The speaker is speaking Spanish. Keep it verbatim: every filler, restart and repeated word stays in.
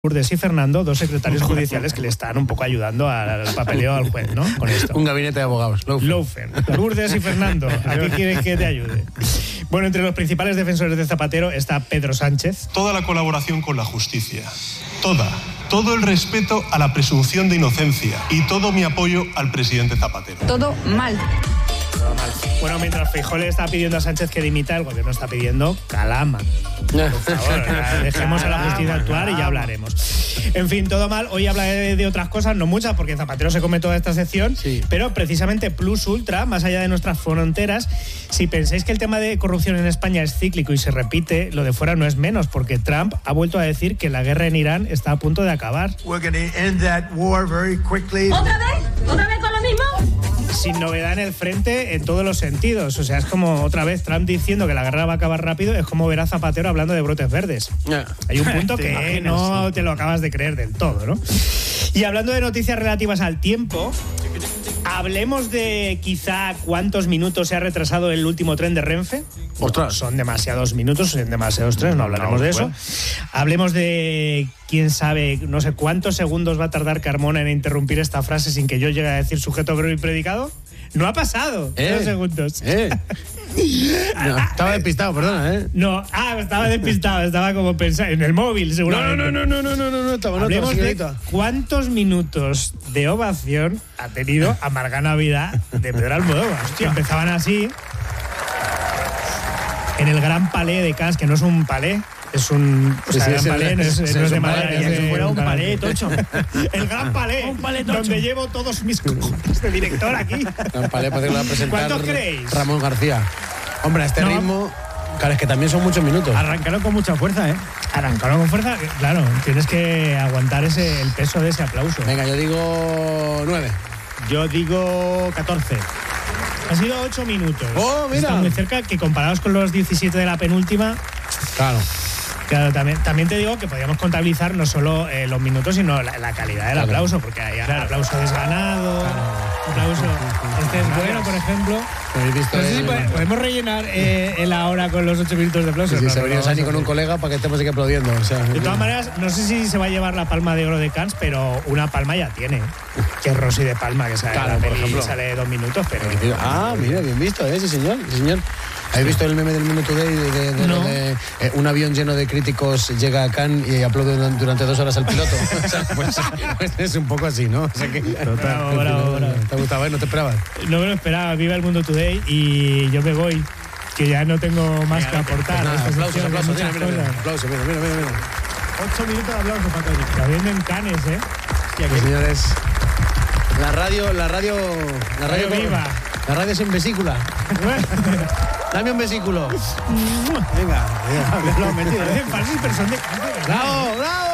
Lourdes y Fernando, dos secretarios judiciales que le están un poco ayudando al papeleo al juez, ¿no? Con esto. Un gabinete de abogados. Loufen. Lourdes y Fernando, ¿a qué quieres que te ayude? Bueno, entre los principales defensores de Zapatero está Pedro Sánchez. Toda la colaboración con la justicia. Toda. Todo el respeto a la presunción de inocencia y todo mi apoyo al presidente Zapatero. Todo mal. Todo mal. Bueno, mientras Feijóo le está pidiendo a Sánchez que dimita, el gobierno está pidiendo calama. Por favor, dejemos a la justicia actuar y ya hablaremos. En fin, todo mal. Hoy hablaré de otras cosas, no muchas, porque Zapatero se come toda esta sección, sí. Pero precisamente Plus Ultra, más allá de nuestras fronteras, si pensáis que el tema de corrupción en España es cíclico y se repite, lo de fuera no es menos, porque Trump ha vuelto a decir que la guerra en Irán está a punto de acabar. We're gonna end that war very quickly. ¿Otra vez? ¿Otra vez con lo mismo? Sin novedad en el frente en todos los sentidos. O sea, es como otra vez Trump diciendo que la guerra va a acabar rápido, es como ver a Zapatero hablando de brotes verdes. Yeah. Hay un punto que imaginas, no sí. te lo acabas de creer del todo, ¿no? Y hablando de noticias relativas al tiempo, hablemos de quizá cuántos minutos se ha retrasado el último tren de Renfe. Ostras. Son demasiados minutos, son demasiados trenes, no hablaremos no, de eso. Bueno. Hablemos de quién sabe, no sé cuántos segundos va a tardar Carmona en interrumpir esta frase sin que yo llegue a decir sujeto, verbo y predicado. No ha pasado. Eh, dos segundos. Eh. No, estaba despistado, perdona, ¿eh? No, ah, estaba despistado, estaba como pensando en el móvil, seguramente. No, no, no, no, no, no, no, no, estaba no, Hablemos de cuántos minutos de ovación ha tenido Amarga Navidad de Pedro Almodóvar. Hostia, empezaban así en el Gran Palais de Cannes, que no es un palais. Es un... O sea, sí, sí, Gran Palais no es, no es de madera, es de... fuera un palais, tocho. El Gran Palais, un palais tocho, donde llevo todos mis cojones de director aquí. Gran Palais, parece que lo va a presentar ¿cuántos creéis? Ramón García. Hombre, a este no. ritmo... Claro, es que también son muchos minutos. Arrancaron con mucha fuerza, ¿eh? Arrancaron con fuerza, claro. Tienes que aguantar ese, el peso de ese aplauso. Venga, yo digo nueve. Yo digo catorce. Ha sido ocho minutos. Oh, mira. Está muy cerca, que comparados con los diecisiete de la penúltima... Claro. Claro, también, también te digo que podríamos contabilizar no solo eh, los minutos, sino la, la calidad del claro. aplauso, porque hay claro. aplauso desganado, claro. aplauso... Este es bueno, por ejemplo. Visto no sé si podemos, podemos rellenar eh, el ahora con los ocho minutos de aplauso. Sí, sí, no, se venía Sani con un colega para que estemos aquí aplaudiendo. O sea, de todas maneras, no sé si se va a llevar la palma de oro de Cannes, pero una palma ya tiene. Que es Rosy de Palma, que sale, claro, la por peli, ejemplo. sale dos minutos, pero... Ah, mira, bien visto, ¿eh? Sí, señor, sí, señor. ¿Habéis visto el meme del Minuto Today de, de, de, no. de eh, un avión lleno de críticos llega a Cannes y aplaude durante dos horas al piloto? O sea, pues, pues es un poco así, ¿no? O sea que, total, bravo, bravo. ¿Te ha gustado? ¿Eh? ¿No te esperabas? No me lo esperaba. Viva el Mundo Today y yo me voy, que ya no tengo más mira, que aportar. Pues nada, aplausos, aplausos, mira, mira, mira, aplausos, mira, mira, mira, mira. Ocho minutos de aplauso para todos. Está viendo en Cannes, ¿eh? Hostia, pues, señores, la radio, la radio, la radio, radio viva. La radio es en vesícula. Dame un vesículo. Venga, lo he metido. Parecen falsos, pero son de... ¡Bravo, bravo!